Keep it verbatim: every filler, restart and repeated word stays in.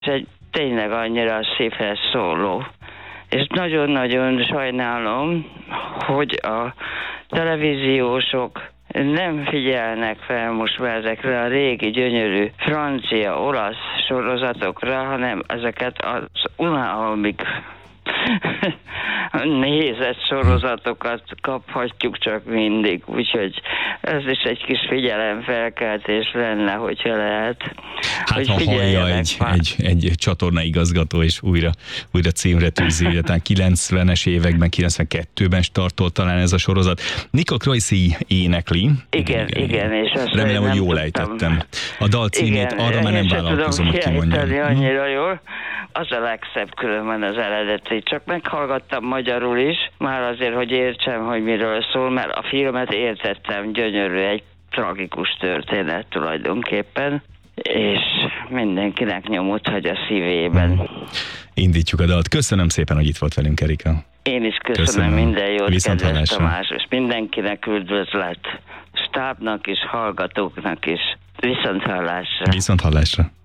Ez egy tényleg annyira szívhez szóló. És nagyon-nagyon sajnálom, hogy a televíziósok nem figyelnek fel most már ezekre a régi, gyönyörű francia, olasz sorozatokra, hanem ezeket az unalmig nézett sorozatokat kaphatjuk csak mindig, úgyhogy ez is egy kis figyelemfelkeltés lenne, hogyha lehet. Hát hogy ha hallja egy, egy, egy csatorna igazgató, és újra, újra címre tűzi, ugye talán kilencvenes években, kilencvenkettőben startolt talán ez a sorozat. Nika Croisi énekli. Igen, igen, igen, és azt remélem, hogy jól ejtettem. A dal címét igen, arra már nem vállalkozom, hogy kimondjam. Annyira jól. Az a legszebb különben az eredeti. Csak meghallgattam magyarul is, már azért, hogy értsem, hogy miről szól, mert a filmet értettem, gyönyörű, egy tragikus történet tulajdonképpen, és mindenkinek nyomot hagy a szívében. Indítjuk a dalt. Köszönöm szépen, hogy itt volt velünk, Erika. Én is köszönöm, köszönöm. Minden jót, kedves Tamás, és mindenkinek üdvözlet, stábnak is, hallgatóknak is. Viszont hallásra. Viszont hallásra.